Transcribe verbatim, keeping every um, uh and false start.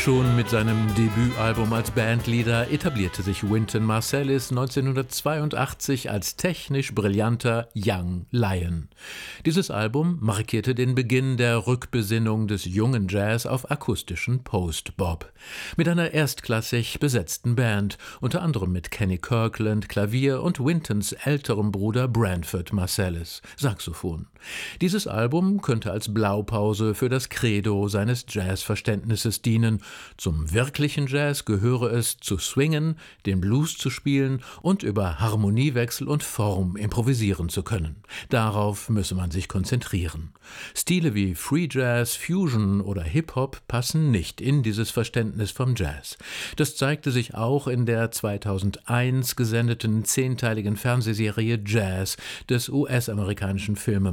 Schon mit seinem Debütalbum als Bandleader etablierte sich Wynton Marsalis neunzehnhundertzweiundachtzig als technisch brillanter Young Lion. Dieses Album markierte den Beginn der Rückbesinnung des jungen Jazz auf akustischen Post-Bop. Mit einer erstklassig besetzten Band, unter anderem mit Kenny Kirkland, Klavier und Wyntons älterem Bruder Branford Marsalis, Saxophon. Dieses Album könnte als Blaupause für das Credo seines Jazzverständnisses dienen. Zum wirklichen Jazz gehöre es, zu swingen, den Blues zu spielen und über Harmoniewechsel und Form improvisieren zu können. Darauf müsse man sich konzentrieren. Stile wie Free Jazz, Fusion oder Hip-Hop passen nicht in dieses Verständnis vom Jazz. Das zeigte sich auch in der zweitausendeins gesendeten zehnteiligen Fernsehserie Jazz des U S-amerikanischen Filmemachers